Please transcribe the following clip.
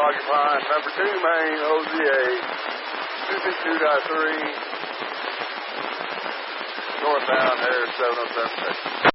occupying number 2 main OZA 262.3 northbound Air 707.